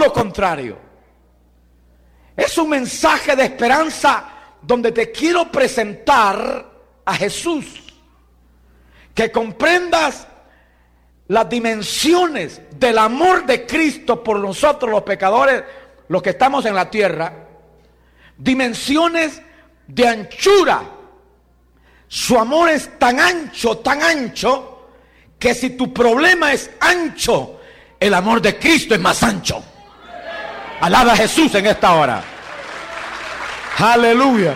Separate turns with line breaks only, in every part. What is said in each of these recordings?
lo contrario. Es un mensaje de esperanza donde te quiero presentar a Jesús. Que comprendas las dimensiones del amor de Cristo por nosotros los pecadores, los que estamos en la tierra. Dimensiones de anchura. Su amor es tan ancho, que si tu problema es ancho, el amor de Cristo es más ancho. Alaba a Jesús en esta hora. Aleluya.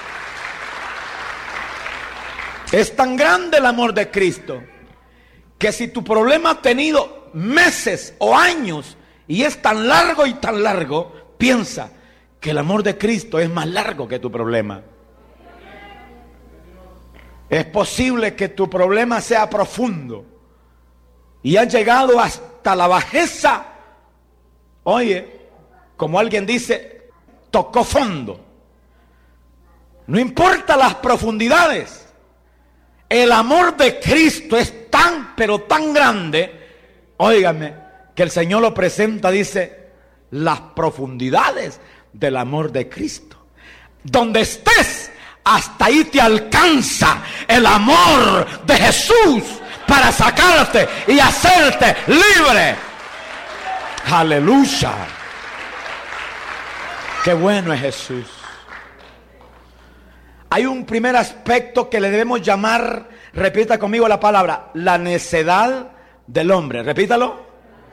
Es tan grande el amor de Cristo que si tu problema ha tenido meses o años y es tan largo, piensa que el amor de Cristo es más largo que tu problema. Es posible que tu problema sea profundo y has llegado hasta la bajeza. Oye, como alguien dice, tocó fondo. No importa las profundidades. El amor de Cristo es tan, pero tan grande, óigame, que el Señor lo presenta, dice, las profundidades del amor de Cristo. Donde estés, hasta ahí te alcanza el amor de Jesús para sacarte y hacerte libre. Aleluya. Qué bueno es Jesús. Hay un primer aspecto que le debemos llamar, repita conmigo la palabra, la necedad del hombre. Repítalo.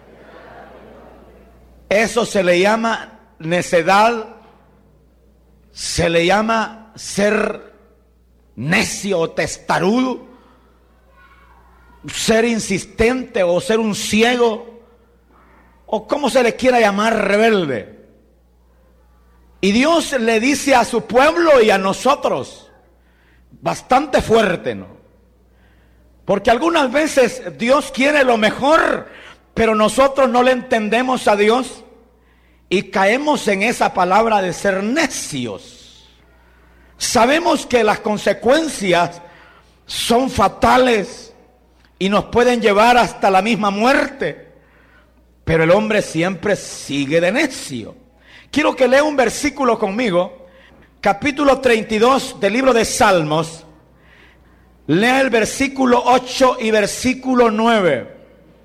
Eso se le llama necedad, se le llama ser necio o testarudo, ser insistente o ser un ciego, o como se le quiera llamar, rebelde. Y Dios le dice a su pueblo y a nosotros, bastante fuerte, ¿no? Porque algunas veces Dios quiere lo mejor, pero nosotros no le entendemos a Dios y caemos en esa palabra de ser necios. Sabemos que las consecuencias son fatales y nos pueden llevar hasta la misma muerte, pero el hombre siempre sigue de necio. Quiero que lea un versículo conmigo, capítulo 32 del libro de Salmos. Lea el versículo 8 y versículo 9.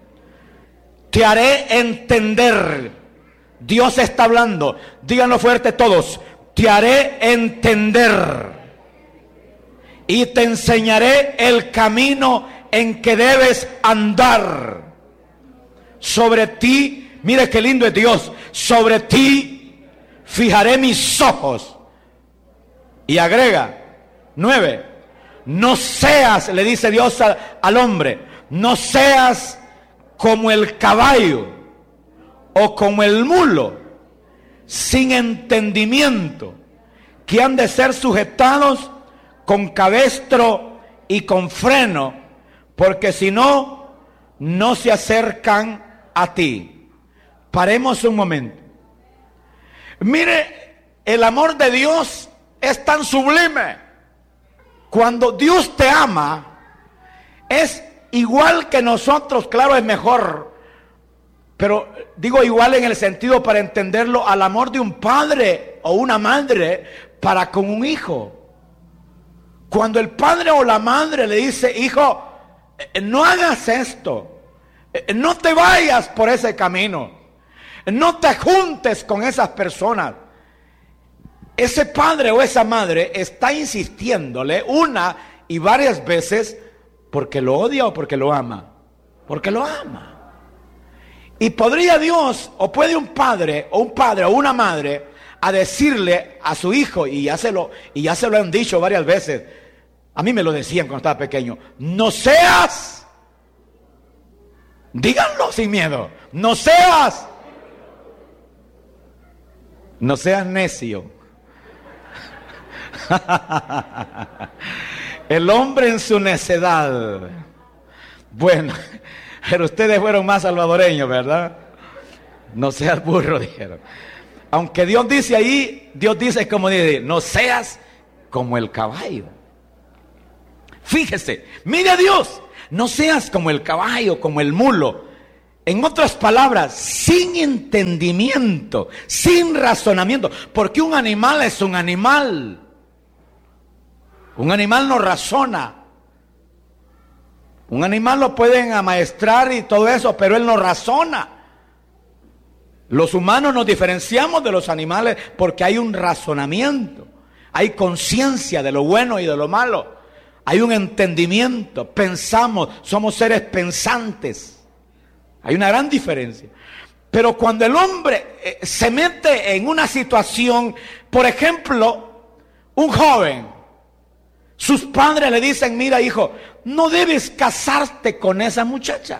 Te haré entender. Dios está hablando. Díganlo fuerte todos. Te haré entender. Y te enseñaré el camino en que debes andar. Sobre ti, mire qué lindo es Dios. Sobre ti fijaré mis ojos. Y agrega 9. No seas, le dice Dios al hombre, no seas como el caballo o como el mulo, sin entendimiento, que han de ser sujetados con cabestro y con freno, porque si no, no se acercan a ti. Paremos un momento. Mire, el amor de Dios es tan sublime. Cuando Dios te ama, es igual que nosotros, claro, es mejor, pero digo igual en el sentido para entenderlo, al amor de un padre o una madre para con un hijo. Cuando el padre o la madre le dice, hijo, no hagas esto, no te vayas por ese camino, no te juntes con esas personas. Ese padre o esa madre está insistiéndole una y varias veces porque lo odia o porque lo ama. Porque lo ama. Y podría Dios, o puede un padre o una madre, a decirle a su hijo, y ya se lo han dicho varias veces. A mí me lo decían cuando estaba pequeño. No seas, díganlo sin miedo, no seas necio. El hombre en su necedad. Bueno, pero ustedes fueron más salvadoreños, ¿verdad? No seas burro, dijeron. Aunque Dios dice ahí, Dios dice como dice, no seas como el caballo. Fíjese, mire a Dios, no seas como el caballo, como el mulo. En otras palabras, sin entendimiento, sin razonamiento, porque un animal es un animal. Un animal no razona. Un animal lo pueden amaestrar y todo eso, pero él no razona. Los humanos nos diferenciamos de los animales porque hay un razonamiento, hay conciencia de lo bueno y de lo malo, hay un entendimiento, pensamos, somos seres pensantes. Hay una gran diferencia. Pero cuando el hombre se mete en una situación, por ejemplo, un joven, sus padres le dicen, mira hijo, no debes casarte con esa muchacha,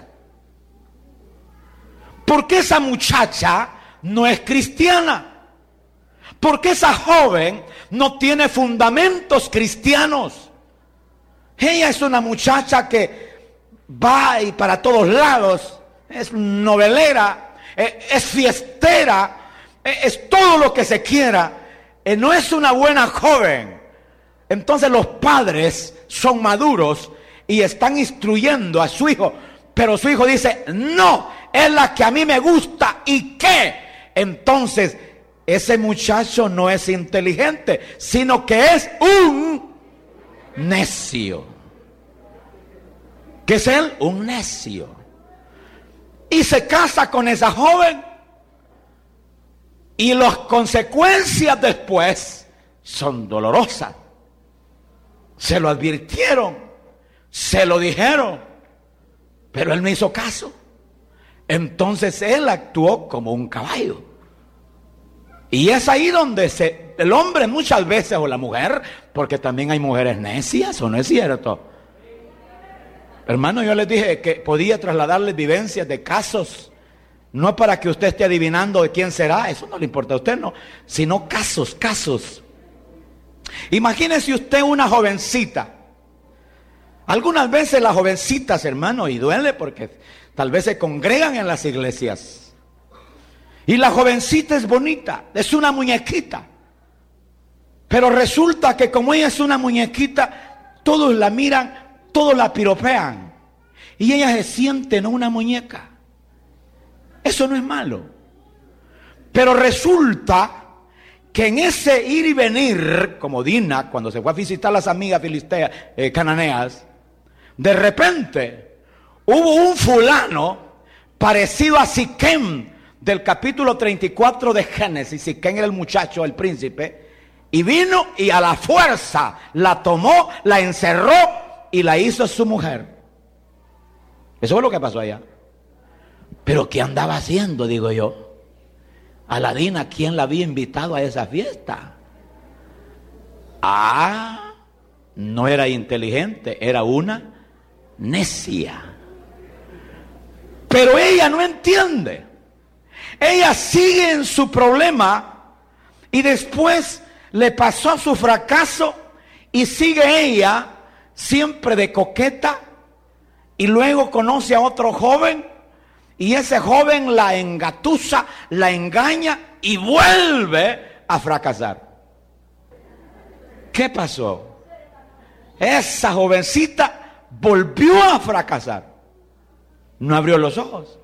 porque esa muchacha no es cristiana, porque esa joven no tiene fundamentos cristianos. Ella es una muchacha que va y para todos lados, es novelera, es fiestera, es todo lo que se quiera, no es una buena joven. Entonces los padres son maduros y están instruyendo a su hijo, pero su hijo dice, no, es la que a mí me gusta. ¿Y qué? Entonces ese muchacho no es inteligente, sino que es un necio. ¿Qué es él? Un necio. Y se casa con esa joven, y las consecuencias después son dolorosas. Se lo advirtieron, se lo dijeron, pero él no hizo caso. Entonces él actuó como un caballo. Y es ahí donde el hombre muchas veces, o la mujer, porque también hay mujeres necias, ¿o no es cierto? Hermano, yo les dije que podía trasladarles vivencias de casos, no para que usted esté adivinando de quién será, eso no le importa a usted, no, sino casos. Imagínese usted una jovencita. Algunas veces las jovencitas, hermano, y duele porque tal vez se congregan en las iglesias, y la jovencita es bonita, es una muñequita, pero resulta que como ella es una muñequita, todos la miran, todos la piropean, y ella se siente, ¿no?, una muñeca. Eso no es malo, pero resulta que en ese ir y venir, como Dina cuando se fue a visitar a las amigas filisteas, cananeas, de repente hubo un fulano parecido a Siquem del capítulo 34 de Génesis. Siquem era el muchacho, el príncipe, y vino y a la fuerza la tomó, la encerró y la hizo su mujer. Eso fue lo que pasó allá. Pero ¿qué andaba haciendo, digo yo? A la Dina, ¿quién la había invitado a esa fiesta? No era inteligente, era una necia. Pero ella no entiende. Ella sigue en su problema y después le pasó su fracaso y sigue ella siempre de coqueta, y luego conoce a otro joven y ese joven la engatusa, la engaña y vuelve a fracasar. ¿Qué pasó? Esa jovencita volvió a fracasar. No abrió los ojos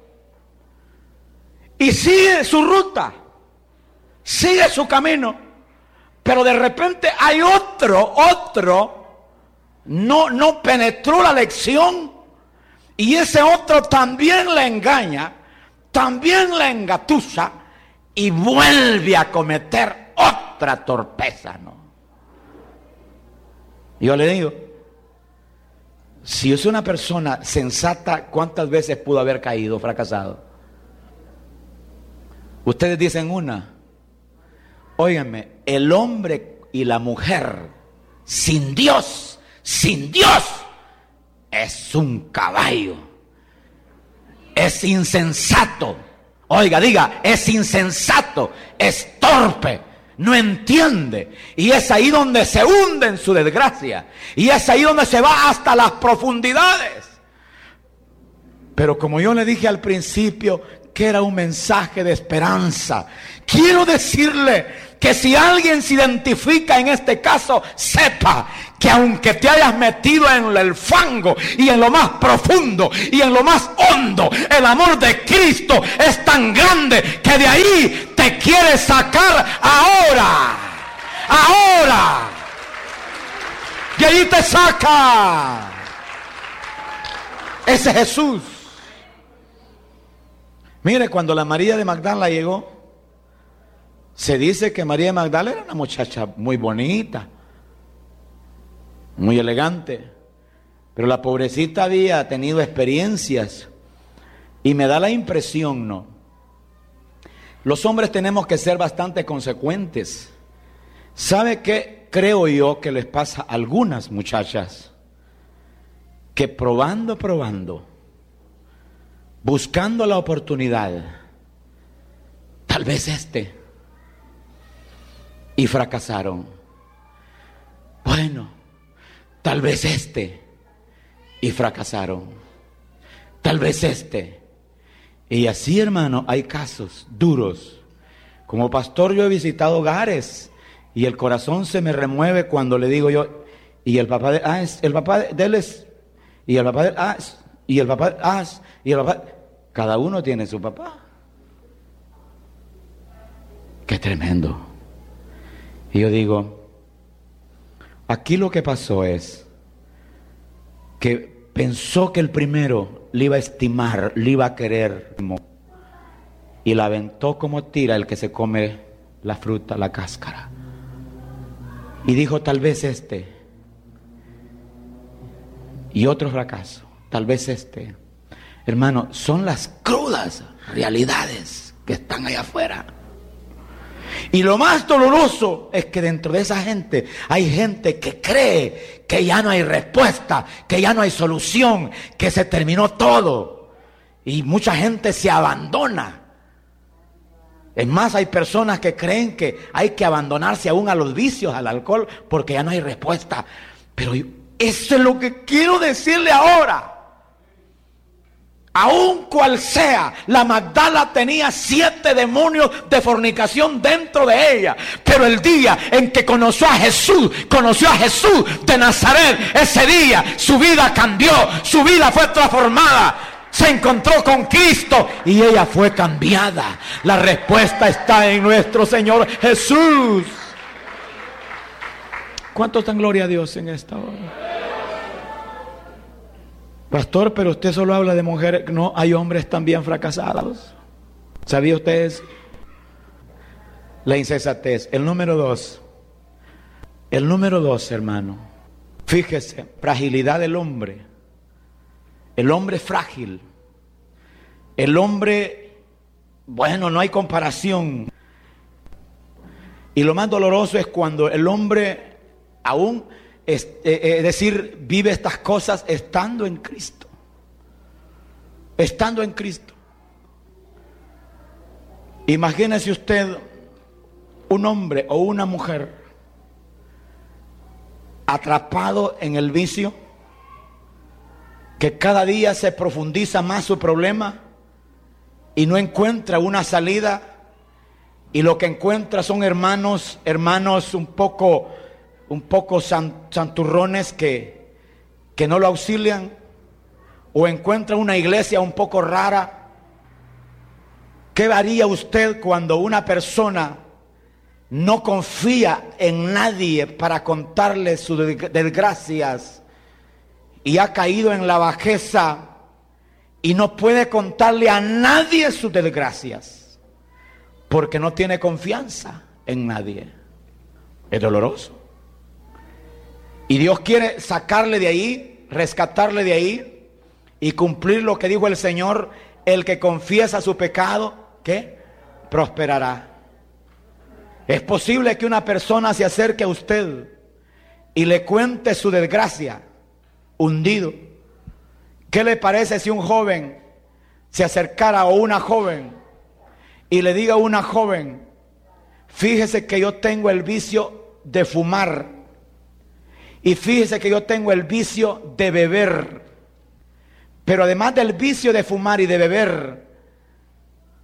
y sigue su ruta, sigue su camino, pero de repente hay otro no penetró la lección, y ese otro también la engaña, también la engatusa y vuelve a cometer otra torpeza, ¿no? Yo le digo, si es una persona sensata, ¿cuántas veces pudo haber caído, fracasado? Ustedes dicen una. Óiganme, el hombre y la mujer sin Dios es un caballo, es insensato. Oiga, diga, es insensato, es torpe, no entiende, y es ahí donde se hunde en su desgracia, y es ahí donde se va hasta las profundidades. Pero como yo le dije al principio, que era un mensaje de esperanza. Quiero decirle que si alguien se identifica en este caso, sepa que aunque te hayas metido en el fango y en lo más profundo y en lo más hondo, el amor de Cristo es tan grande que de ahí te quiere sacar ahora. Ahora. De ahí te saca. Ese es Jesús. Mire, cuando la María de Magdala llegó, se dice que María de Magdala era una muchacha muy bonita, muy elegante, pero la pobrecita había tenido experiencias y me da la impresión, ¿no? Los hombres tenemos que ser bastante consecuentes. ¿Sabe qué creo yo que les pasa a algunas muchachas? Que probando, buscando la oportunidad, tal vez y fracasaron. Bueno, tal vez y fracasaron. Tal vez Y así, hermano, hay casos duros. Como pastor yo he visitado hogares y el corazón se me remueve cuando le digo yo, y el papá de el papá de él es, y el papá de y el papá y el papá, cada uno tiene su papá. Qué tremendo. Y yo digo, aquí lo que pasó es que pensó que el primero le iba a estimar, le iba a querer, y la aventó como tira el que se come la fruta, la cáscara. Y dijo, tal vez y otro fracaso, tal vez Hermano, son las crudas realidades que están allá afuera. Y lo más doloroso es que dentro de esa gente hay gente que cree que ya no hay respuesta, que ya no hay solución, que se terminó todo. Y mucha gente se abandona. Es más, hay personas que creen que hay que abandonarse aún a los vicios, al alcohol, porque ya no hay respuesta. Pero eso es lo que quiero decirle ahora. Aun cual sea, la Magdala tenía 7 demonios de fornicación dentro de ella. Pero el día en que conoció a Jesús de Nazaret, ese día su vida cambió, su vida fue transformada. Se encontró con Cristo y ella fue cambiada. La respuesta está en nuestro Señor Jesús. ¿Cuántos dan gloria a Dios en esta hora? Pastor, pero usted solo habla de mujeres. No, hay hombres también fracasados. ¿Sabía usted eso? La insensatez. El número 2. El número 2, hermano. Fíjese, fragilidad del hombre. El hombre frágil. El hombre, bueno, no hay comparación. Y lo más doloroso es cuando el hombre aún, es decir, vive estas cosas estando en Cristo. Estando en Cristo. Imagínese usted un hombre o una mujer atrapado en el vicio, que cada día se profundiza más su problema y no encuentra una salida, y lo que encuentra son hermanos un poco santurrones que no lo auxilian, o encuentra una iglesia un poco rara. ¿Qué haría usted cuando una persona no confía en nadie para contarle sus desgracias y ha caído en la bajeza y no puede contarle a nadie sus desgracias porque no tiene confianza en nadie? Es doloroso. Y Dios quiere sacarle de ahí, rescatarle de ahí y cumplir lo que dijo el Señor: el que confiesa su pecado, ¿qué? Prosperará. Es posible que una persona se acerque a usted y le cuente su desgracia, hundido. ¿Qué le parece si un joven se acercara a una joven y le diga a una joven: fíjese que yo tengo el vicio de fumar, y fíjese que yo tengo el vicio de beber, pero además del vicio de fumar y de beber,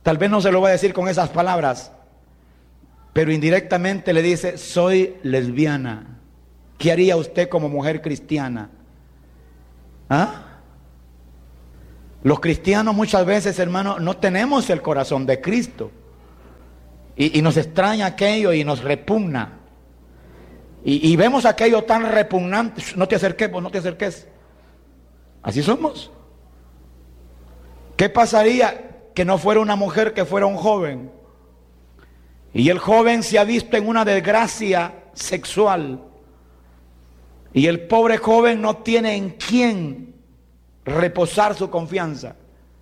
Tal vez no se lo va a decir con esas palabras, pero indirectamente le dice: soy lesbiana. ¿Qué haría usted como mujer cristiana? ¿Ah? Los cristianos muchas veces, hermano, no tenemos el corazón de Cristo. Y nos extraña aquello y nos repugna. Y vemos aquello tan repugnante. No te acerques, pues no te acerques. Así somos. ¿Qué pasaría que no fuera una mujer, que fuera un joven? Y el joven se ha visto en una desgracia sexual. Y el pobre joven no tiene en quién reposar su confianza.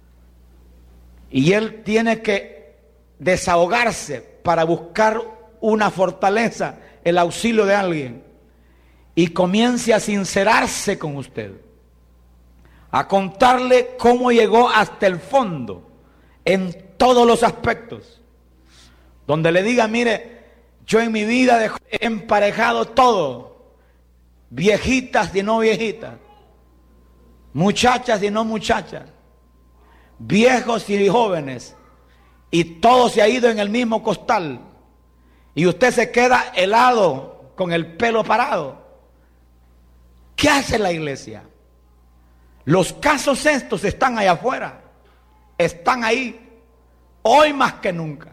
Y él tiene que desahogarse para buscar una fortaleza, el auxilio de alguien. Y comience a sincerarse con usted, a contarle cómo llegó hasta el fondo en todos los aspectos. Donde le diga: mire, yo en mi vida he emparejado todo. Viejitas y no viejitas, muchachas y no muchachas, viejos y jóvenes, y todo se ha ido en el mismo costal, y usted se queda helado con el pelo parado. ¿Qué hace la iglesia? Los casos estos están allá afuera, están ahí, hoy más que nunca.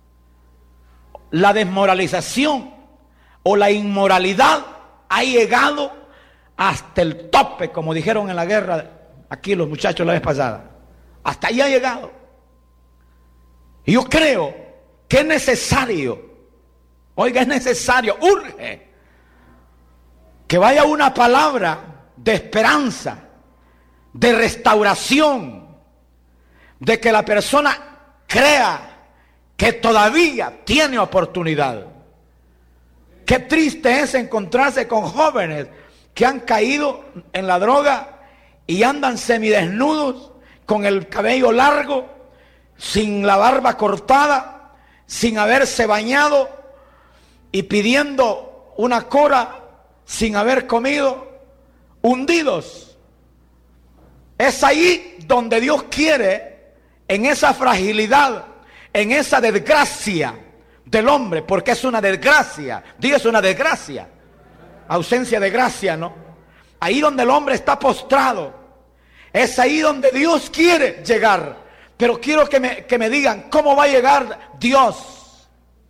La desmoralización o la inmoralidad ha llegado hasta el tope, como dijeron en la guerra aquí los muchachos la vez pasada. Hasta ahí ha llegado. Y yo creo que es necesario, oiga, es necesario, urge, que vaya una palabra de esperanza, de restauración, de que la persona crea que todavía tiene oportunidad. Qué triste es encontrarse con jóvenes que han caído en la droga y andan semidesnudos, con el cabello largo, sin la barba cortada, sin haberse bañado y pidiendo una cora sin haber comido, hundidos. Es ahí donde Dios quiere, en esa fragilidad, en esa desgracia del hombre, porque es una desgracia. Diga, es una desgracia. Ausencia de gracia, ¿no? Ahí donde el hombre está postrado, es ahí donde Dios quiere llegar. Pero quiero que me digan, ¿cómo va a llegar Dios?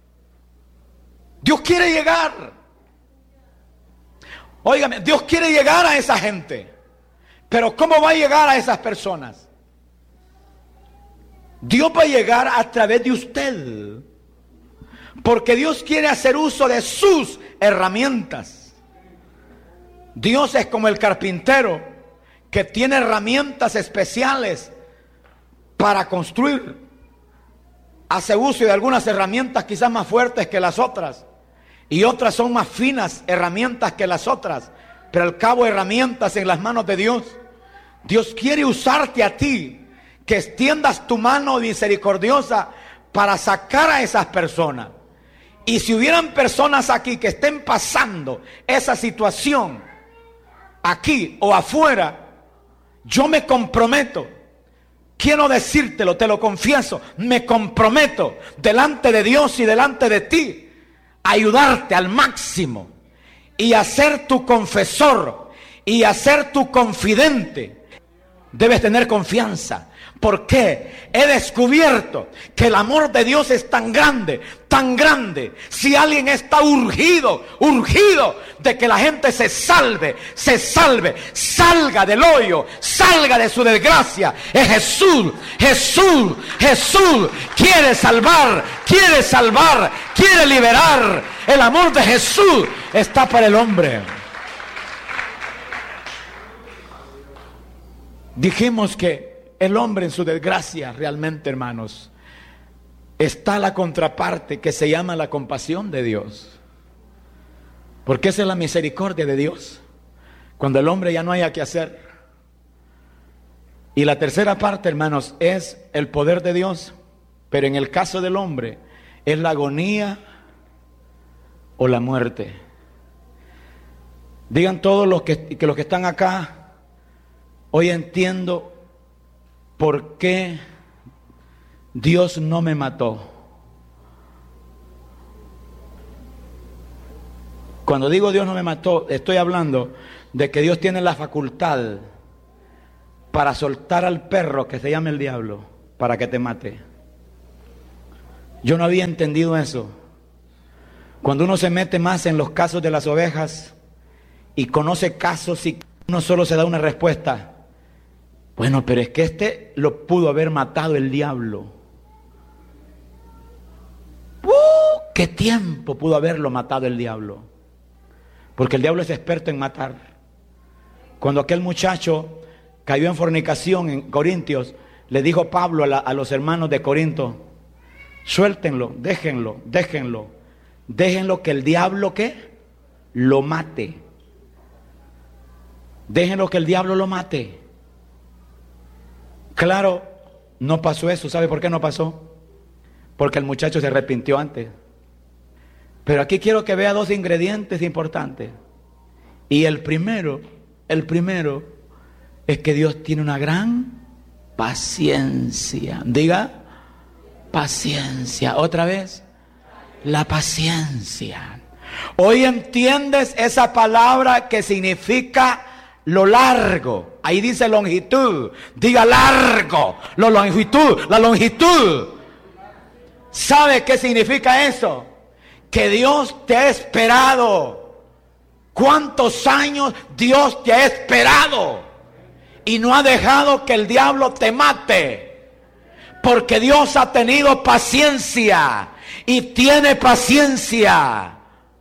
Dios quiere llegar. Óigame, Dios quiere llegar a esa gente. Pero ¿cómo va a llegar a esas personas? Dios va a llegar a través de usted. Porque Dios quiere hacer uso de sus herramientas. Dios es como el carpintero que tiene herramientas especiales para construir. Hace uso de algunas herramientas quizás más fuertes que las otras, y otras son más finas herramientas que las otras, pero al cabo herramientas en las manos de Dios. Dios quiere usarte a ti, que extiendas tu mano misericordiosa para sacar a esas personas. Y si hubieran personas aquí que estén pasando esa situación, aquí o afuera, yo me comprometo, quiero decírtelo, te lo confieso, me comprometo delante de Dios y delante de ti, a ayudarte al máximo y a ser tu confesor y a ser tu confidente. Debes tener confianza. ¿Por qué? He descubierto que el amor de Dios es tan grande, tan grande. Si alguien está urgido de que la gente se salve, salga del hoyo, salga de su desgracia, es Jesús. Jesús quiere salvar, quiere liberar. El amor de Jesús está para el hombre. Dijimos que el hombre en su desgracia, realmente, hermanos, está la contraparte que se llama la compasión de Dios. Porque esa es la misericordia de Dios, cuando el hombre ya no haya que hacer. Y la tercera parte, hermanos, es el poder de Dios. Pero en el caso del hombre, es la agonía o la muerte. Digan todos los que están acá, hoy entiendo por qué Dios no me mató. Cuando digo Dios no me mató, estoy hablando de que Dios tiene la facultad para soltar al perro que se llama el diablo para que te mate. Yo no había entendido eso. Cuando uno se mete más en los casos de las ovejas y conoce casos y uno solo se da una respuesta. Bueno, pero es que este lo pudo haber matado el diablo. ¿Qué tiempo pudo haberlo matado el diablo? Porque el diablo es experto en matar. Cuando aquel muchacho cayó en fornicación en Corintios, le dijo Pablo a los hermanos de Corinto: suéltenlo, déjenlo que el diablo ¿qué? Lo mate. Déjenlo que el diablo lo mate. Claro, no pasó eso. ¿Sabe por qué no pasó? Porque el muchacho se arrepintió antes. Pero aquí quiero que vea dos ingredientes importantes. Y el primero es que Dios tiene una gran paciencia. Diga, paciencia. Otra vez, la paciencia. Hoy entiendes esa palabra que significa lo largo. Ahí dice longitud. Diga largo. La longitud. ¿Sabe qué significa eso? Que Dios te ha esperado. ¿Cuántos años Dios te ha esperado? Y no ha dejado que el diablo te mate. Porque Dios ha tenido paciencia. Y tiene paciencia.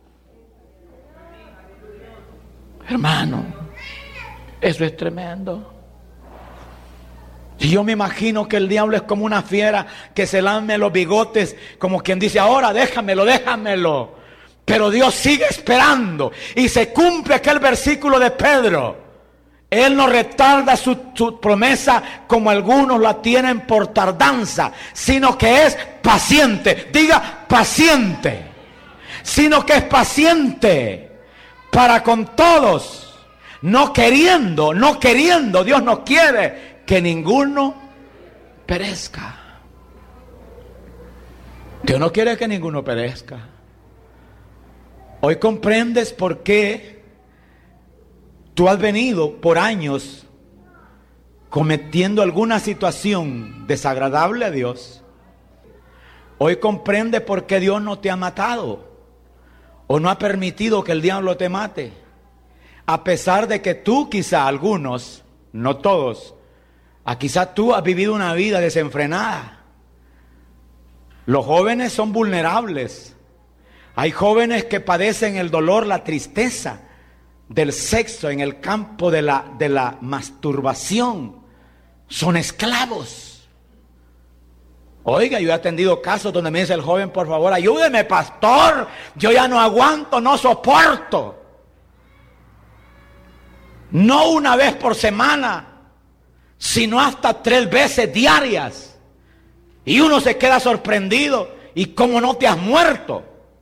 Hermano, eso es tremendo. Y yo me imagino que el diablo es como una fiera que se lame los bigotes, como quien dice: ahora déjamelo. Pero Dios sigue esperando. Y se cumple aquel versículo de Pedro: Él no retarda su promesa como algunos la tienen por tardanza, sino que es paciente. Diga, paciente. Sino que es paciente para con todos, no queriendo, Dios no quiere que ninguno perezca. Dios no quiere que ninguno perezca. Hoy comprendes por qué tú has venido por años cometiendo alguna situación desagradable a Dios. Hoy comprende por qué Dios no te ha matado o no ha permitido que el diablo te mate, a pesar de que tú, quizá algunos, no todos, quizá tú has vivido una vida desenfrenada. Los jóvenes son vulnerables. Hay jóvenes que padecen el dolor, la tristeza del sexo en el campo de la masturbación. Son esclavos. Oiga, yo he atendido casos donde me dice el joven: por favor, ayúdeme, pastor, yo ya no aguanto, no soporto. No una vez por semana, sino hasta 3 veces diarias. Y uno se queda sorprendido. ¿Y cómo no te has muerto?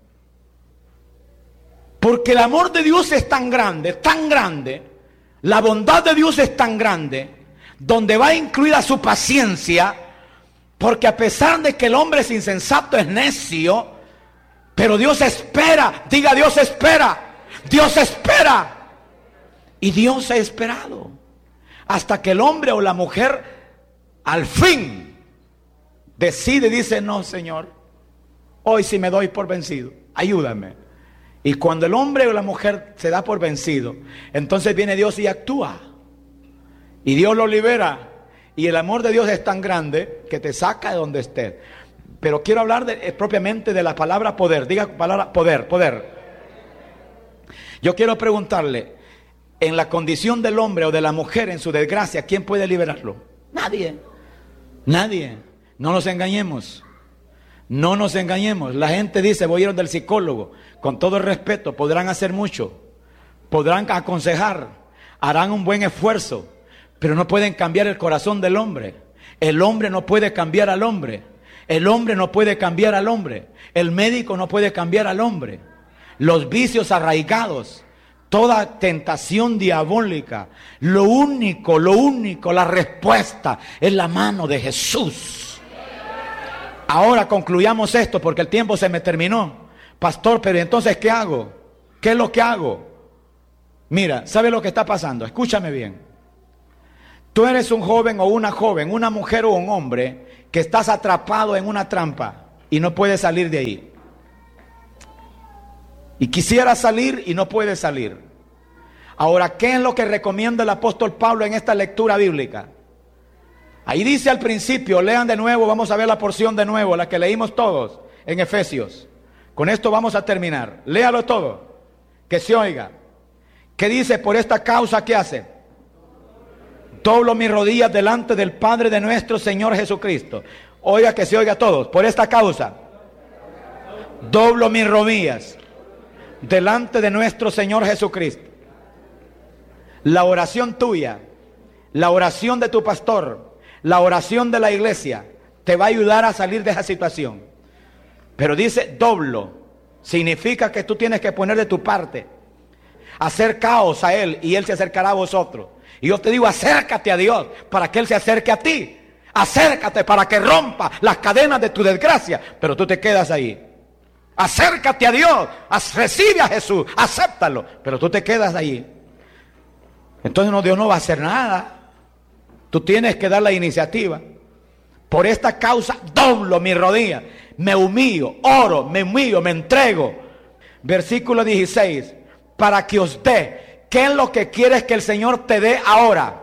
Porque el amor de Dios es tan grande, la bondad de Dios es tan grande, donde va incluida su paciencia, porque a pesar de que el hombre es insensato, es necio, pero Dios espera. Diga, Dios espera. Dios espera. Y Dios ha esperado hasta que el hombre o la mujer al fin decide, dice: no, Señor, hoy sí me doy por vencido, ayúdame. Y cuando el hombre o la mujer se da por vencido, entonces viene Dios y actúa. Y Dios lo libera. Y el amor de Dios es tan grande que te saca de donde estés. Pero quiero hablar propiamente de la palabra poder. Diga palabra poder. Yo quiero preguntarle: en la condición del hombre o de la mujer en su desgracia, ¿quién puede liberarlo? Nadie. No nos engañemos. La gente dice: voy a ir del psicólogo. Con todo el respeto, podrán hacer mucho, podrán aconsejar, harán un buen esfuerzo, pero no pueden cambiar el corazón del hombre. El hombre no puede cambiar al hombre. El hombre no puede cambiar al hombre. El médico no puede cambiar al hombre. Los vicios arraigados, toda tentación diabólica, lo único, la respuesta es la mano de Jesús. Ahora concluyamos esto porque el tiempo se me terminó. Pastor, pero entonces, ¿qué hago? ¿Qué es lo que hago? Mira, ¿sabe lo que está pasando? Escúchame bien. Tú eres un joven o una joven, una mujer o un hombre que estás atrapado en una trampa y no puedes salir de ahí. Y quisiera salir y no puedes salir. Ahora, ¿qué es lo que recomienda el apóstol Pablo en esta lectura bíblica? Ahí dice al principio, lean de nuevo, vamos a ver la porción de nuevo, la que leímos todos en Efesios. Con esto vamos a terminar. Léalo todo, que se oiga. ¿Qué dice? Por esta causa, ¿qué hace? Doblo mis rodillas delante del Padre de nuestro Señor Jesucristo. Oiga, que se oiga todos. Por esta causa, doblo mis rodillas delante de nuestro Señor Jesucristo. La oración tuya, la oración de tu pastor, la oración de la iglesia te va a ayudar a salir de esa situación. Pero dice doblo, significa que tú tienes que poner de tu parte, hacer caos a Él y Él se acercará a vosotros. Y yo te digo, acércate a Dios para que Él se acerque a ti. Acércate para que rompa las cadenas de tu desgracia, pero tú te quedas ahí. Acércate a Dios, recibe a Jesús, acéptalo, pero tú te quedas ahí. Entonces no, Dios no va a hacer nada. Tú tienes que dar la iniciativa. Por esta causa doblo mi rodilla, me humillo, oro, me humillo, me entrego. Versículo 16, para que os dé. ¿Qué es lo que quieres que el Señor te dé ahora?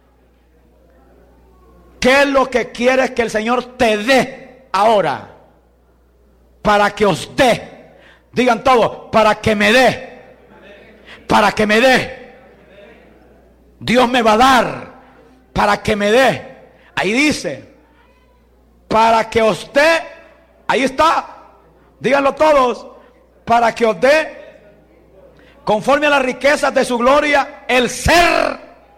¿Qué es lo que quieres que el Señor te dé ahora? Para que os dé. Digan todos, para que me dé. Para que me dé. Dios me va a dar para que me dé. Ahí dice, para que os dé. Ahí está. Díganlo todos. Para que os dé, conforme a las riquezas de su gloria, el ser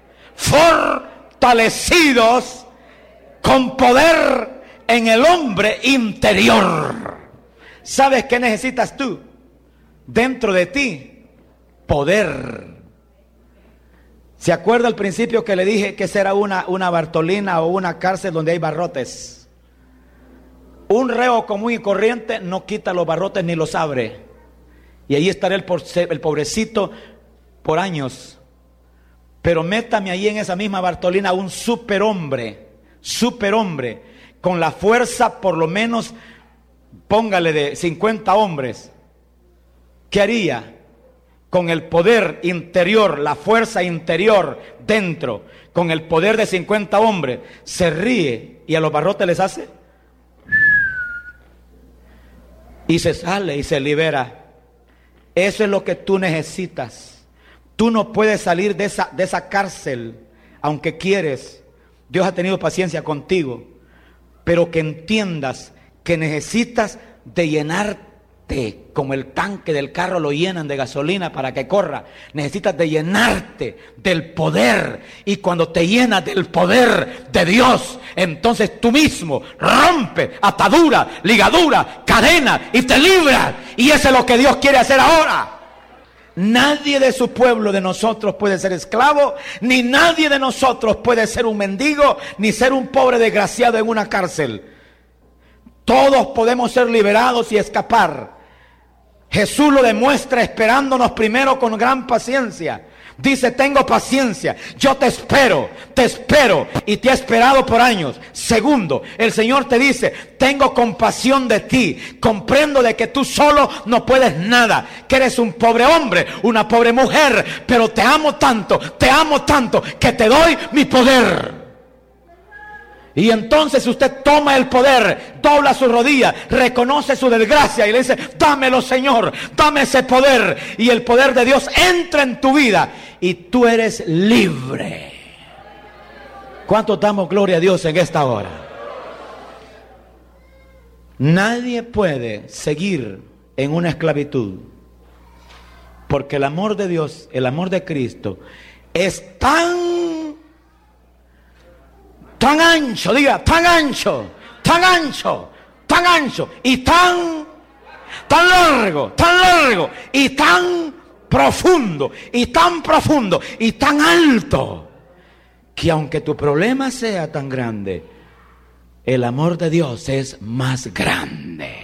fortalecidos con poder en el hombre interior. ¿Sabes qué necesitas tú? Dentro de ti, poder. ¿Se acuerda al principio que le dije que será una Bartolina o una cárcel donde hay barrotes? Un reo común y corriente no quita los barrotes ni los abre. Y ahí estará el pobrecito por años. Pero métame ahí en esa misma Bartolina un superhombre, con la fuerza por lo menos, póngale de 50 hombres. ¿Qué haría? Con el poder interior, la fuerza interior dentro, con el poder de 50 hombres, se ríe y a los barrotes les hace y se sale y se libera. Eso es lo que tú necesitas. Tú no puedes salir de esa cárcel, aunque quieres. Dios ha tenido paciencia contigo, pero que entiendas que necesitas de llenarte, como el tanque del carro lo llenan de gasolina para que corra. Necesitas de llenarte del poder, y cuando te llenas del poder de Dios, entonces tú mismo rompes atadura, ligadura, cadena y te libras. Y eso es lo que Dios quiere hacer ahora. Nadie de su pueblo, de nosotros, puede ser esclavo, ni nadie de nosotros puede ser un mendigo, ni ser un pobre desgraciado en una cárcel. Todos podemos ser liberados y escapar. Jesús lo demuestra esperándonos primero con gran paciencia. Dice, tengo paciencia, yo te espero y te he esperado por años. Segundo, el Señor te dice, tengo compasión de ti, comprendo de que tú solo no puedes nada, que eres un pobre hombre, una pobre mujer, pero te amo tanto que te doy mi poder. Y entonces usted toma el poder, dobla su rodilla, reconoce su desgracia y le dice, dámelo, Señor, dame ese poder. Y el poder de Dios entra en tu vida y tú eres libre. ¿Cuánto damos gloria a Dios en esta hora? Nadie puede seguir en una esclavitud, porque el amor de Dios, el amor de Cristo, es tan ancho, diga, tan ancho y tan largo y tan profundo y tan alto, que aunque tu problema sea tan grande, El amor de Dios es más grande.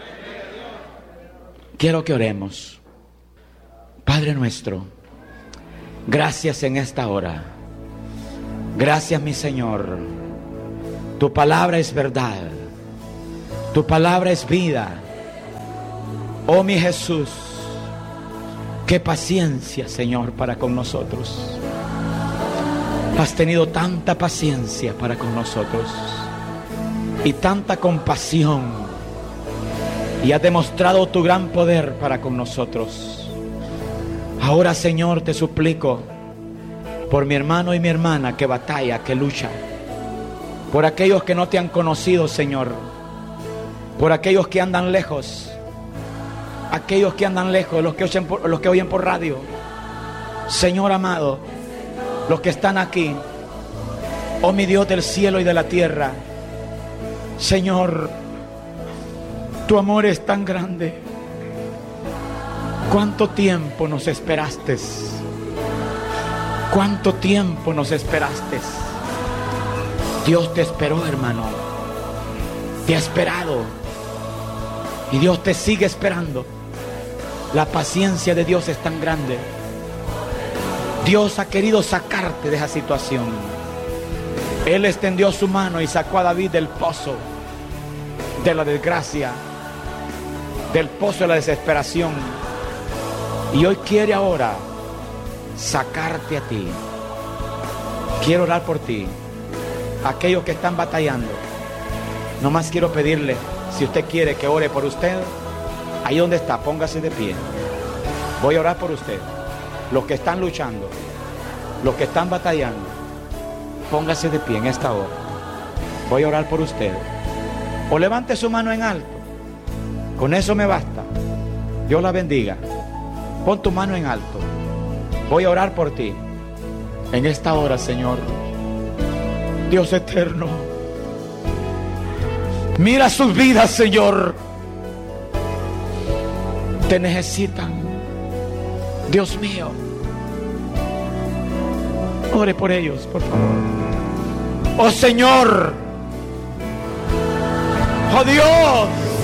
Quiero que oremos. Padre nuestro, gracias en esta hora. Gracias, mi Señor. Tu palabra es verdad. Tu palabra es vida. Oh, mi Jesús, qué paciencia, Señor, para con nosotros. Has tenido tanta paciencia para con nosotros y tanta compasión, y has demostrado tu gran poder para con nosotros. Ahora, Señor, te suplico por mi hermano y mi hermana que batalla, que lucha, por aquellos que no te han conocido, Señor, por aquellos que andan lejos, aquellos que andan lejos, los que oyen por radio, Señor amado, los que están aquí. Oh, mi Dios del cielo y de la tierra, Señor, tu amor es tan grande. ¿Cuánto tiempo nos esperaste? ¿Cuánto tiempo nos esperaste? Dios te esperó, hermano. Te ha esperado. Y Dios te sigue esperando. La paciencia de Dios es tan grande. Dios ha querido sacarte de esa situación. Él extendió su mano y sacó a David del pozo de la desgracia, del pozo de la desesperación. Y hoy quiere ahora sacarte a ti. Quiero orar por ti. Aquellos que están batallando, nomás quiero pedirle, si usted quiere que ore por usted, ahí donde está, póngase de pie. Voy a orar por usted. Los que están luchando, los que están batallando, póngase de pie en esta hora. Voy a orar por usted. O levante su mano en alto. Con eso me basta. Dios la bendiga. Pon tu mano en alto. Voy a orar por ti en esta hora, Señor. Dios eterno, mira sus vidas, Señor. Te necesitan, Dios mío. Ore por ellos, por favor. Oh Señor, oh Dios.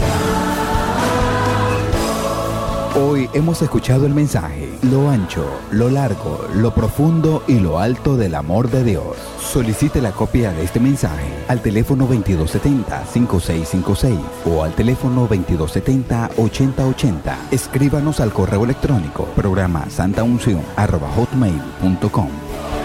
Hoy hemos escuchado el mensaje, lo ancho, lo largo, lo profundo y lo alto del amor de Dios. Solicite la copia de este mensaje al teléfono 2270-5656 o al teléfono 2270-8080. Escríbanos al correo electrónico programa santaunción@hotmail.com.